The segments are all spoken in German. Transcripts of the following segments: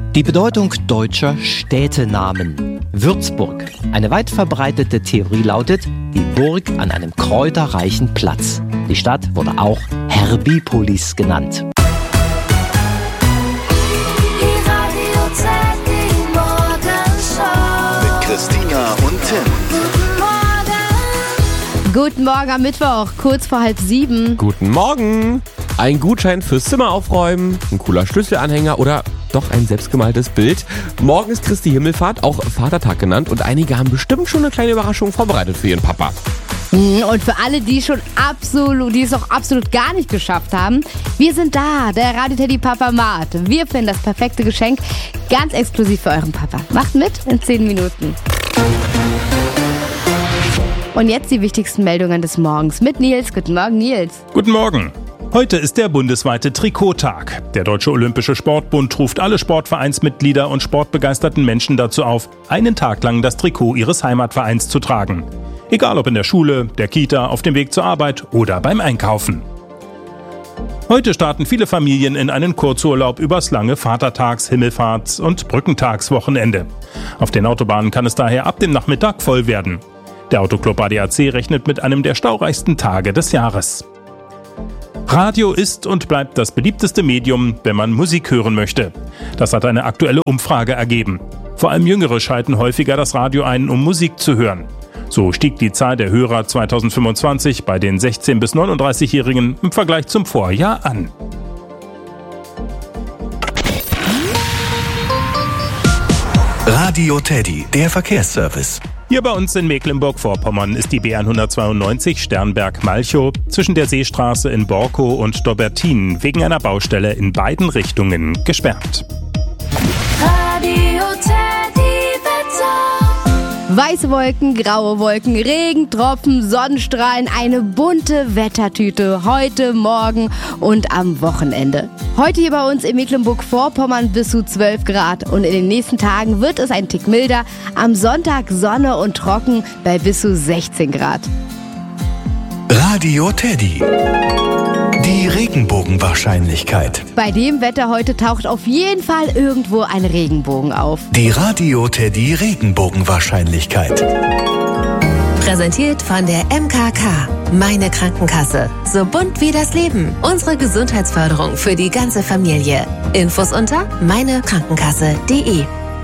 Die Bedeutung deutscher Städtenamen. Würzburg. Eine weit verbreitete Theorie lautet, die Burg an einem kräuterreichen Platz. Die Stadt wurde auch Herbipolis genannt. Mit Christina und Tim. Guten Morgen am Mittwoch, kurz vor 6:30. Guten Morgen! Ein Gutschein fürs Zimmer aufräumen, ein cooler Schlüsselanhänger oder doch ein selbstgemaltes Bild. Morgen ist Christi Himmelfahrt, auch Vatertag genannt, und einige haben bestimmt schon eine kleine Überraschung vorbereitet für ihren Papa. Und für alle, die es auch absolut gar nicht geschafft haben, wir sind da, der Radio-Teddy Papa Mart. Wir finden das perfekte Geschenk ganz exklusiv für euren Papa. Macht mit in 10 Minuten. Und jetzt die wichtigsten Meldungen des Morgens mit Nils. Guten Morgen, Nils. Guten Morgen. Heute ist der bundesweite Trikottag. Der Deutsche Olympische Sportbund ruft alle Sportvereinsmitglieder und sportbegeisterten Menschen dazu auf, einen Tag lang das Trikot ihres Heimatvereins zu tragen. Egal ob in der Schule, der Kita, auf dem Weg zur Arbeit oder beim Einkaufen. Heute starten viele Familien in einen Kurzurlaub übers lange Vatertags-, Himmelfahrts- und Brückentagswochenende. Auf den Autobahnen kann es daher ab dem Nachmittag voll werden. Der Autoclub ADAC rechnet mit einem der staureichsten Tage des Jahres. Radio ist und bleibt das beliebteste Medium, wenn man Musik hören möchte. Das hat eine aktuelle Umfrage ergeben. Vor allem Jüngere schalten häufiger das Radio ein, um Musik zu hören. So stieg die Zahl der Hörer 2025 bei den 16- bis 39-Jährigen im Vergleich zum Vorjahr an. Radio Teddy, der Verkehrsservice. Hier bei uns in Mecklenburg-Vorpommern ist die B192 Sternberg-Malchow zwischen der Seestraße in Borkow und Dobbertin wegen einer Baustelle in beiden Richtungen gesperrt. Radio Teddy Wetter. Weiße Wolken, graue Wolken, Regentropfen, Sonnenstrahlen, eine bunte Wettertüte heute, morgen und am Wochenende. Heute hier bei uns in Mecklenburg-Vorpommern bis zu 12 Grad und in den nächsten Tagen wird es ein Tick milder. Am Sonntag Sonne und trocken bei bis zu 16 Grad. Radio Teddy. Die Regenbogenwahrscheinlichkeit. Bei dem Wetter heute taucht auf jeden Fall irgendwo ein Regenbogen auf. Die Radio Teddy Regenbogenwahrscheinlichkeit. Präsentiert von der MKK. Meine Krankenkasse. So bunt wie das Leben. Unsere Gesundheitsförderung für die ganze Familie. Infos unter meinekrankenkasse.de.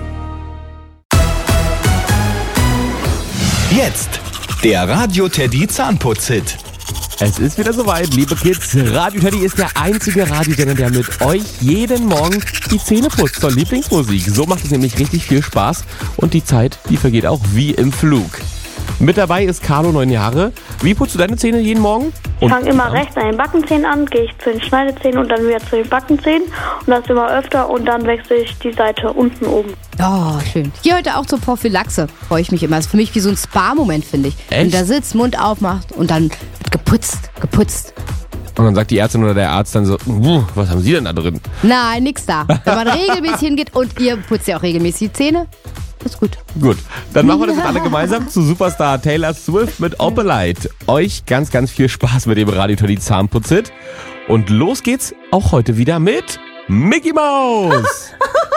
Jetzt der Radio Teddy Zahnputz-Hit. Es ist wieder soweit, liebe Kids. Radio Teddy ist der einzige Radiosender, der mit euch jeden Morgen die Zähne putzt zur Lieblingsmusik. So macht es nämlich richtig viel Spaß und die Zeit, die vergeht auch wie im Flug. Mit dabei ist Carlo, 9 Jahre. Wie putzt du deine Zähne jeden Morgen? Ich fange immer rechts an den Backenzähnen an, gehe ich zu den Schneidezähnen und dann wieder zu den Backenzähnen. Und das immer öfter und dann wechsle ich die Seite unten oben. Oh, schön. Hier heute auch zur Prophylaxe. Freue ich mich immer. Das ist für mich wie so ein Spa-Moment, finde ich. Echt? Wenn da sitzt, Mund aufmacht und dann wird geputzt. Und dann sagt die Ärztin oder der Arzt dann so, was haben Sie denn da drin? Nein, nix da. Wenn man regelmäßig hingeht und ihr putzt ja auch regelmäßig die Zähne, ist gut. Gut, dann machen wir das jetzt alle gemeinsam zu Superstar Taylor Swift mit Opalite. Euch ganz, ganz viel Spaß mit dem Radio Teddy Zahnputz-Hit. Und los geht's auch heute wieder mit Mickey Mouse.